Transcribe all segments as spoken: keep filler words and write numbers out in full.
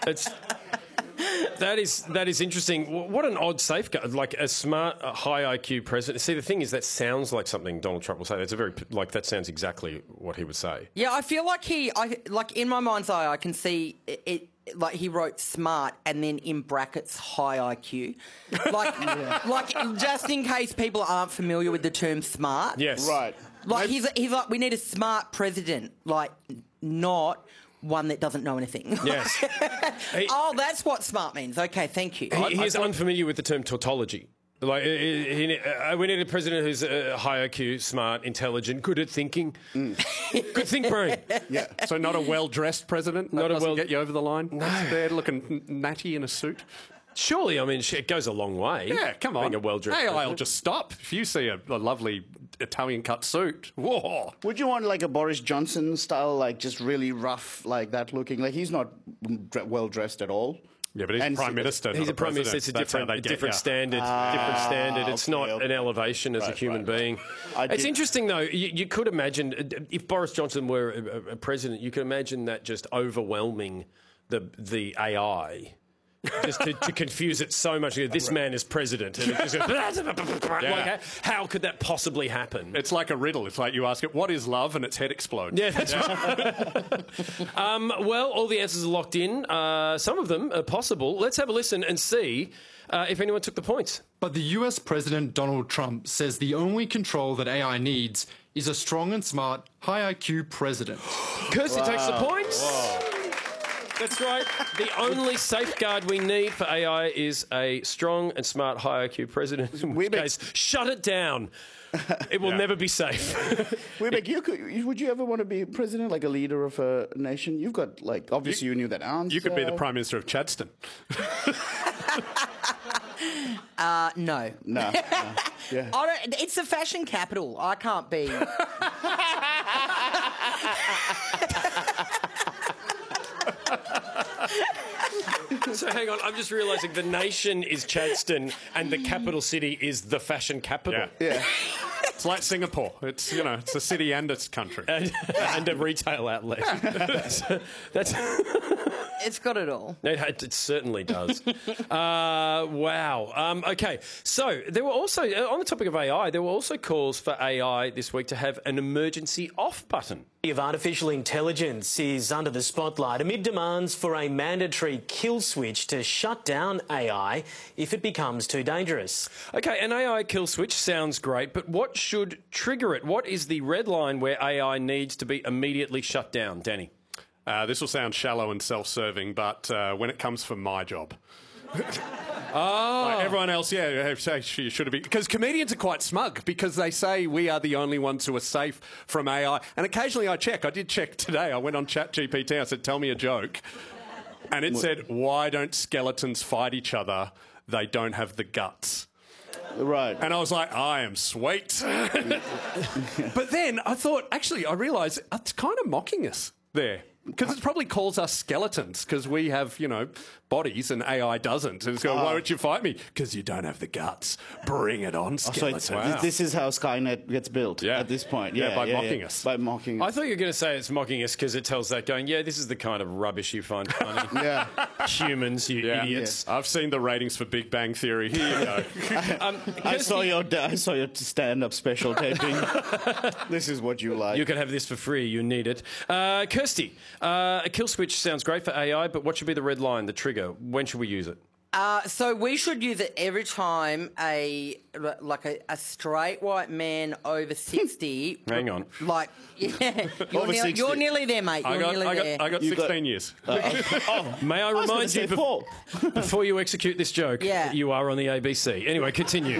It's that is that is interesting. What an odd safeguard! Like a smart, a high I Q president. See, the thing is, that sounds like something Donald Trump will say. It's a very like that sounds exactly what he would say. Yeah, I feel like he, I like in my mind's eye, I can see it. it like he wrote smart and then in brackets high I Q, like yeah. like just in case people aren't familiar with the term smart. Yes, right. Like he's he's like, we need a smart president, like not one that doesn't know anything. Yes. he, oh, that's what smart means. Okay, thank you. He, he's unfamiliar with the term tautology. Like he, he, uh, we need a president who's uh, high I Q, smart, intelligent, good at thinking, mm. good think brain. Yeah. So not a well-dressed president. That Not a doesn't well get you over the line. No. There looking natty in a suit. Surely, I mean, it goes a long way. Yeah, come on. Being a well-dressed Hey, I'll president. just stop. If you see a, a lovely Italian-cut suit, whoa. Would you want like a Boris Johnson style, like just really rough, like that looking? Like he's not well dressed at all. Yeah, but he's And prime so- minister. He's not a prime president. minister. It's a That's how different, they get different ya. standard. Ah, different standard. It's okay, not okay. an elevation as a Right, human right, right. being. I It's did- interesting though. You, you could imagine if Boris Johnson were a, a president, you could imagine that just overwhelming the the A I. Just to, to confuse it so much. This man is president. And it just goes, like, how could that possibly happen? It's like a riddle. It's like you ask it, what is love? And its head explodes. Yeah, that's right. um, well, all the answers are locked in. Uh, some of them are possible. Let's have a listen and see uh, if anyone took the points. But the U S President Donald Trump says the only control that A I needs is a strong and smart, high I Q president. Kirsty Wow. takes the points. Wow. That's right. The only safeguard we need for A I is a strong and smart high I Q president. In which make- case, shut it down. It will Yeah. never be safe. Wait, you could, would you ever want to be president, like a leader of a nation? You've got like obviously you, You- knew that answer. You could be the prime minister of Chadston. Uh, no. No. no. Yeah. I don't, it's the fashion capital. I can't be. So hang on, I'm just realising the nation is Chadston and the capital city is the fashion capital. Yeah. Yeah. It's like Singapore. It's, you know, it's a city and it's country. And, and a retail outlet. So that's It's got it all. It, it certainly does. uh, wow. Um, okay, so there were also, uh, on the topic of A I, there were also calls for A I this week to have an emergency off button. Of artificial intelligence is under the spotlight amid demands for a mandatory kill switch to shut down A I if it becomes too dangerous. Okay, an A I kill switch sounds great, but what should trigger it? What is the red line where A I needs to be immediately shut down, Danny? Uh, this will sound shallow and self-serving, but uh, when it comes for my job. Oh. Like everyone else, yeah, say you should have been. Because comedians are quite smug because they say we are the only ones who are safe from A I. And occasionally I check. I did check today. I went on ChatGPT. I said, tell me a joke. And it said, why don't skeletons fight each other? They don't have the guts. Right. And I was like, I am sweet. But then I thought, actually, I realised it's kind of mocking us there. Because it probably calls us skeletons because we have, you know, bodies and A I doesn't. And it's going, why don't you fight me? Because you don't have the guts. Bring it on, So skeleton. it's, this, this is how Skynet gets built Yeah. at this point. Yeah, Yeah, by yeah, mocking yeah. us. By mocking I us. thought you were going to say it's mocking us because it tells that going, yeah, this is the kind of rubbish you find funny. Yeah. Humans, you Yeah. idiots. I've seen the ratings for Big Bang Theory. Here you go. Um, I saw your I saw your stand-up special taping. This is what you like. You can have this for free. You need it. Uh, Kirsty, uh, a kill switch sounds great for A I, but what should be the red line, the trigger? When should we use it? Uh, so we should use it every time a like a, a straight white man over sixty. Hang on. Like, yeah, you're, Over nearly, sixty. you're nearly there, mate. You're I got, nearly I got, there. I got You got- sixteen years. oh, May I I was gonna remind say you, bef- four. before you execute this joke, Yeah. you are on the A B C. Anyway, continue.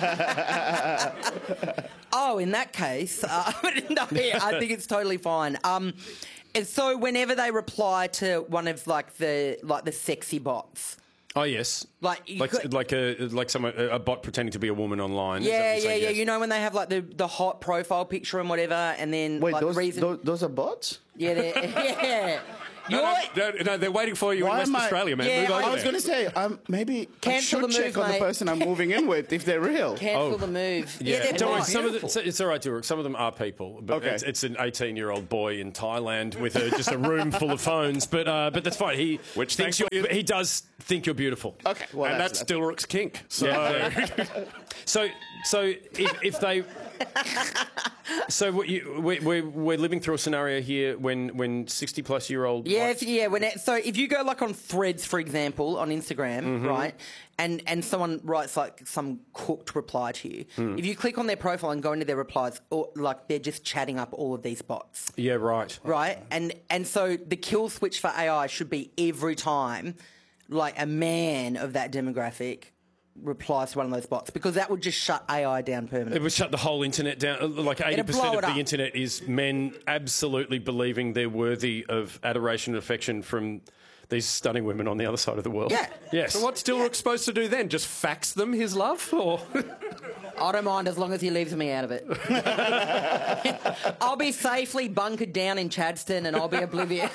Oh, in that case, uh, no, yeah, I think it's totally fine. Um, and so whenever they reply to one of like the like the sexy bots. Oh yes, Like, you like could- like a like someone a bot pretending to be a woman online. Is that what Yeah, you're yeah, saying? yeah. Yes. You know when they have like the, the hot profile picture and whatever, and then Wait, like those, reason. those those are bots? Yeah, they're- yeah, No, no, no, no, they're waiting for you Why in West am I- Australia, man. Yeah, Move I over I was there. going to say, um, maybe I Cancel should the check move, on the mate. person I'm moving in with if they're real. Cancel Oh. the move. Yeah, they're don't worry. nice. Some of the, it's, it's all right, Durek. Some of them are people, but Okay. it's, it's an eighteen-year-old boy in Thailand with a, just a room full of phones. But uh, but that's fine. He Which thinks you're, thankfully- he does think you're beautiful. Okay, well, and that's, that's, Dilrook's kink. So Yeah. So so if, if they. So what you, we, we're, we're living through a scenario here when when sixty plus year old Yeah, if, yeah. When it, so if you go like on Threads, for example, on Instagram, Mm-hmm. right, and and someone writes like some cooked reply to you, Hmm. if you click on their profile and go into their replies, or, like they're just chatting up all of these bots, yeah right right? And and so the kill switch for A I should be every time, like a man of that demographic replies to one of those bots, because that would just shut A I down permanently. it would shut the whole internet down. Like eighty It'd blow percent of it the up. internet is men absolutely believing they're worthy of adoration and affection from these stunning women on the other side of the world. Yeah. Yes. So what's Dilrook supposed to do then? Just fax them his love? Or I don't mind as long as he leaves me out of it. I'll be safely bunkered down in Chadston and I'll be oblivious.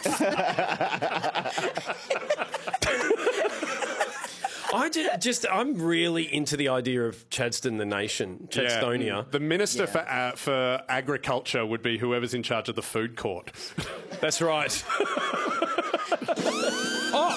I ju- just, I'm really into the idea of Chadston the nation, Chadstonia. The minister Yeah. for uh, for agriculture would be whoever's in charge of the food court. That's right. Oh!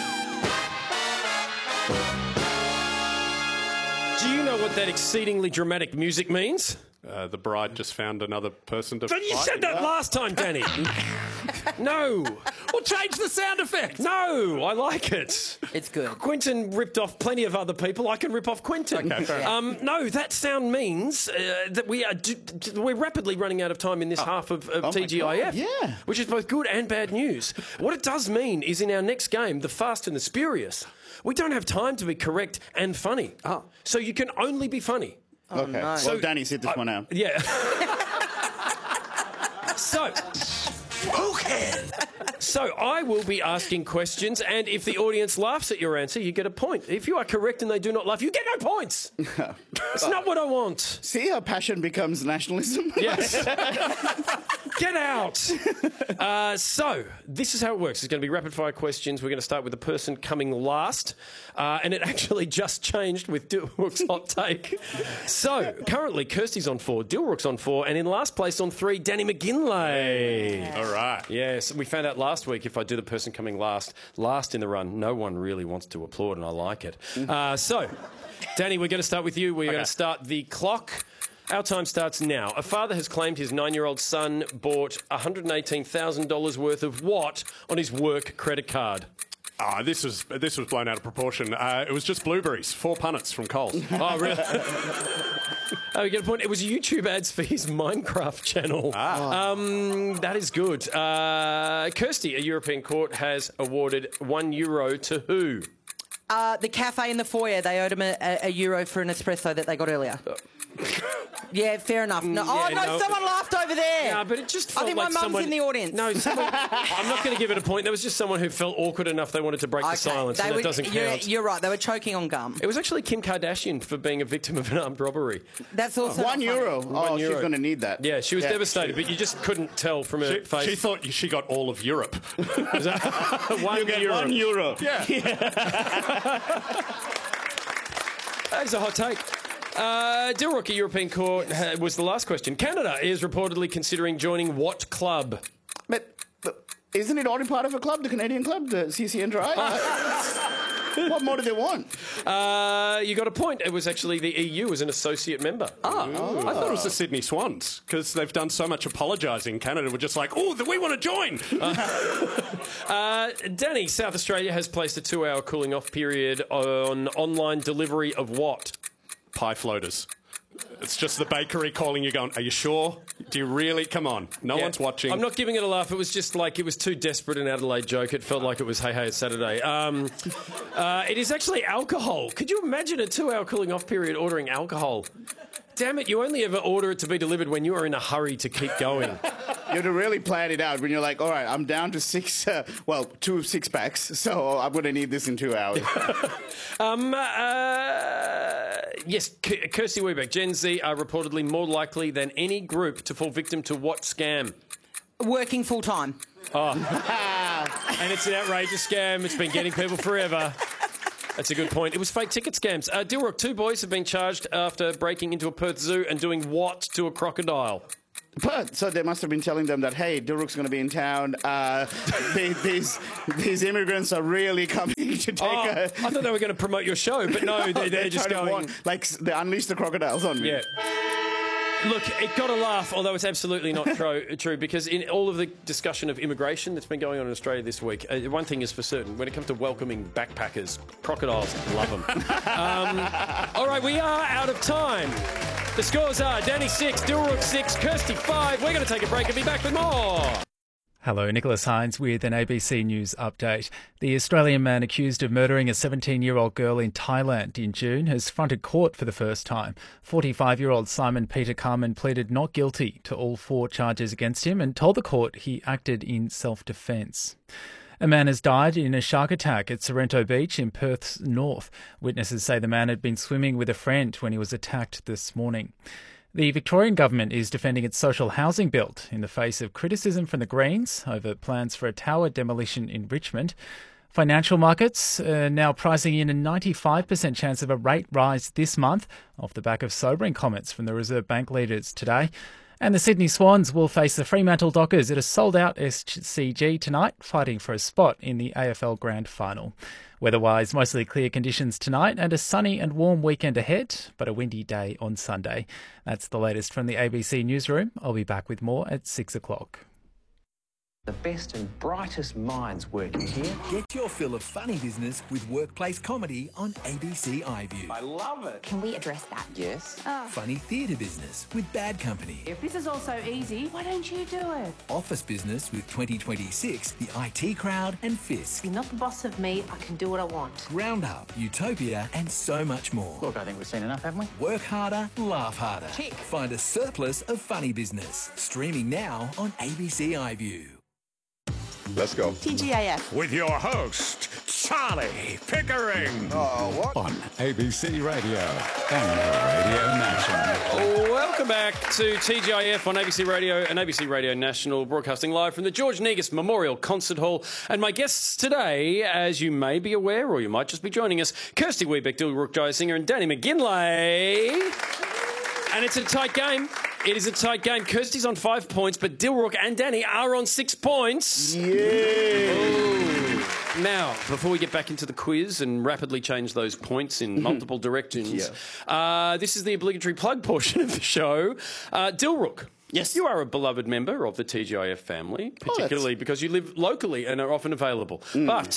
Do you know what that exceedingly dramatic music means? Uh, the bride just found another person to But you fight. said that last time, Danny. No. Well, change the sound effect. No, I like it. It's good. Quentin ripped off plenty of other people. I can rip off Quentin. Okay, fair enough. Um, no, that sound means uh, that we are d- d- we're rapidly running out of time in this half of, of Oh my T G I F. God, yeah. Which is both good and bad news. What it does mean is in our next game, The Fast and the Spurious, we don't have time to be correct and funny. Oh. So you can only be funny. okay. no. Well, So- Danny, sit this I- one out. Yeah. So, who can? So I will be asking questions, and if the audience laughs at your answer, you get a point. If you are correct and they do not laugh, you get no points. It's not what I want. See how passion becomes nationalism? Yes. Get out. Uh, so, this is how it works. It's going to be rapid fire questions. We're going to start with the person coming last. Uh, and it actually just changed with Dilrook's hot take. So, currently, Kirsty's on four, Dilrook's on four, and in last place on three, Danny McGinlay. All right. Yes, we found out last week if I do the person coming last, last in the run, no one really wants to applaud, and I like it. Uh, so, Danny, we're going to start with you. We're going to start the clock. Our time starts now. A father has claimed his nine-year-old son bought one hundred eighteen thousand dollars worth of what on his work credit card? Ah, this was this was blown out of proportion. Uh, it was just blueberries, four punnets from Coles. Oh, really? Oh, you get a point. It was YouTube ads for his Minecraft channel. Ah. Um, that is good. Uh, Kirsty, a European court has awarded one euro to who? Uh, the cafe in the foyer, they owed him a, a, a euro for an espresso that they got earlier. Yeah, fair enough. No, oh, yeah, no, no. someone laughed over there. No, but it just I felt think like my mum's someone, in the audience. No, someone, I'm not going to give it a point. There was just someone who felt awkward enough they wanted to break the Okay, silence, they and that would- doesn't you're, count. you're right, they were choking on gum. It was actually Kim Kardashian for being a victim of an armed robbery. That's also One not funny. euro. Oh, One she's euro. going to need that. Yeah, she was devastated, but you just couldn't tell from her She, face. she thought she got all of Europe. one You get euro. one euro. Yeah. That is a hot take. Uh, Dilrook, a European court, ha- was the last question. Canada is reportedly considering joining what club? But, but isn't it already part of a club, the Canadian club, the C C N D R I? What more do they want? Uh, you got a point. It was actually the E U as an associate member. Ah, I thought it was the Sydney Swans because they've done so much apologising. Canada were just like, oh, we want to join. Uh, Danny, South Australia has placed a two-hour cooling-off period on online delivery of what? Pie floaters. It's just the bakery calling you going, are you sure? Do you really? Come on. No Yeah. one's watching. I'm not giving it a laugh. It was just like, it was too desperate an Adelaide joke. It felt like it was, hey, hey, it's Saturday. Um, uh, it is actually alcohol. Could you imagine a two-hour cooling-off period ordering alcohol? Damn it, you only ever order it to be delivered when you are in a hurry to keep going. You have to really plan it out when you're like, all right, I'm down to six, uh, well, two six packs, so I'm going to need this in two hours. Um, uh, yes, K- Kirsty Webeck, Gen Z are reportedly more likely than any group to fall victim to what scam? Working full time. and it's an outrageous scam. It's been getting people forever. That's a good point. It was fake ticket scams. Uh, Dilrook, two boys have been charged after breaking into a Perth zoo and doing what to a crocodile? But so they must have been telling them that, hey, Dilrook's going to be in town. Uh, they, these these immigrants are really coming to take Oh, a... I thought they were going to promote your show, but no, they're, they're just trying to going... warn- like, they unleashed the crocodiles on me. Yeah. Look, it got a laugh, although it's absolutely not true, true, because in all of the discussion of immigration that's been going on in Australia this week, uh, one thing is for certain, when it comes to welcoming backpackers, crocodiles love them. um, all right, we are out of time. The scores are Danny six, Dilrook six, Kirsty five. We're going to take a break and be back with more. Hello, Nicholas Hines with an A B C News update. The Australian man accused of murdering a seventeen-year-old girl in Thailand in June has fronted court for the first time. forty-five-year-old Simon Peter Carman pleaded not guilty to all four charges against him and told the court he acted in self-defence. A man has died in a shark attack at Sorrento Beach in Perth's north. Witnesses say the man had been swimming with a friend when he was attacked this morning. The Victorian government is defending its social housing bill in the face of criticism from the Greens over plans for a tower demolition in Richmond. Financial markets are now pricing in a ninety-five percent chance of a rate rise this month off the back of sobering comments from the Reserve Bank leaders today. And the Sydney Swans will face the Fremantle Dockers at a sold-out S C G tonight, fighting for a spot in the A F L Grand Final. Weather-wise, mostly clear conditions tonight and a sunny and warm weekend ahead, but a windy day on Sunday. That's the latest from the A B C Newsroom. I'll be back with more at six o'clock. The best and brightest minds working here. Get your fill of funny business with workplace comedy on A B C iView. I love it. Can we address that? Yes. Oh. Funny theatre business with Bad Company. If this is all so easy, why don't you do it? Office business with twenty twenty-six, the I T Crowd and Fisk. You're not the boss of me, I can do what I want. Roundup, Utopia and so much more. Look, I think we've seen enough, haven't we? Work harder, laugh harder. Tick. Find a surplus of funny business. Streaming now on A B C iView. Let's go. T G A F. With your host, Charlie Pickering. Oh, what? On A B C Radio and Radio National. Welcome back to T G I F on A B C Radio and A B C Radio National, broadcasting live from the George Negus Memorial Concert Hall. And my guests today, as you may be aware, or you might just be joining us, Kirsty Wiebeck, Dilrook Jayasinger and Danny McGinlay. And it's a tight game. It is a tight game. Kirsty's on five points, but Dilrook and Danny are on six points. Yeah. Now, before we get back into the quiz and rapidly change those points in multiple directions, yeah. uh, this is the obligatory plug portion of the show. Uh, Dilrook. Yes. You are a beloved member of the T G I F family, particularly oh, because you live locally and are often available. Mm. But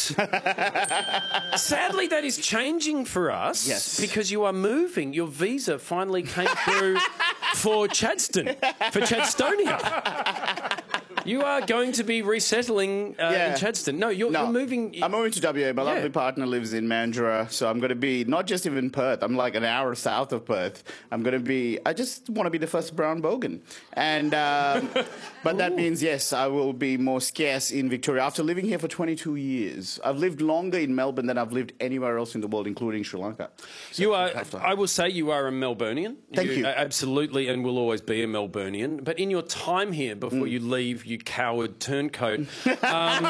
sadly, that is changing for us yes. because you are moving. Your visa finally came through for Chadstone, for Chadstonia. You are going to be resettling uh, yeah. in Chadstone. No, you're, no, you're moving. I'm moving to W A. My yeah. lovely partner lives in Mandurah, so I'm going to be not just even Perth. I'm like an hour south of Perth. I'm going to be. I just want to be the first brown bogan, and um, but that means yes, I will be more scarce in Victoria after living here for twenty-two years. I've lived longer in Melbourne than I've lived anywhere else in the world, including Sri Lanka. So you are. I will say you are a Melburnian. Thank you. you. Absolutely, and will always be a Melburnian. But in your time here, before mm. you leave, you coward turncoat. Um,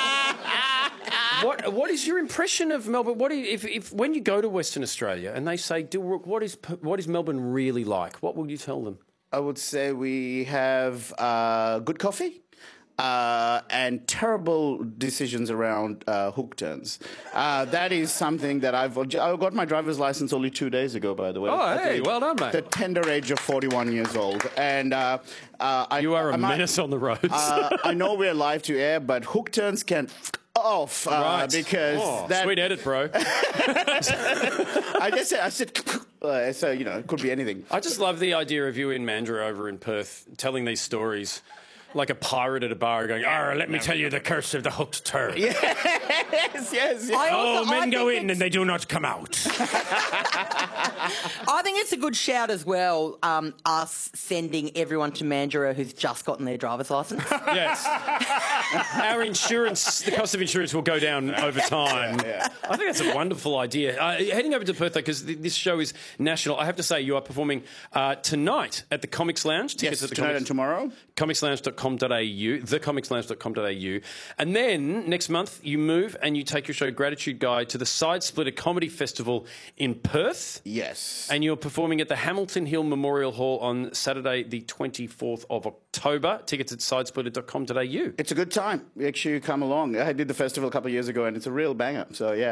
what what is your impression of Melbourne? What is, if if when you go to Western Australia and they say, Dilrook, what is what is Melbourne really like? What will you tell them? I would say we have uh, good coffee. Uh, and terrible decisions around uh, hook turns. Uh, that is something that I've... I got my driver's license only two days ago, by the way. Oh, hey, well done, mate. The tender age of forty-one years old. And uh, uh, I, you are a I might, menace on the roads. uh, I know we're live to air, but hook turns can... F- off uh, right. because oh, that... Sweet edit, bro. I just said... I said uh, so, you know, it could be anything. I just love the idea of you in Mandurah over in Perth telling these stories. Like a pirate at a bar going, "Arr, let me tell you the curse of the hooked turn." Yes, yes, yes. I oh, also, men I go in and they do not come out. I think it's a good shout as well, um, us sending everyone to Mandurah who's just gotten their driver's licence. Yes. Our insurance, the cost of insurance will go down over time. Yeah, yeah. I think that's a wonderful idea. Uh, heading over to Perth, though, because th- this show is national, I have to say you are performing uh, tonight at the Comics Lounge. Tickets yes, at the tonight Comics, and tomorrow. comics lounge dot com dot a u, the comics lounge dot com dot a u. And then next month you move and you take your show Gratitude Guide to the Side Splitter Comedy Festival in Perth. Yes. And you're performing at the Hamilton Hill Memorial Hall on Saturday the twenty-fourth of October. Tickets at side splitter dot com dot a u. It's a good time. Make sure you come along. I did the festival a couple of years ago and it's a real banger. So, yeah.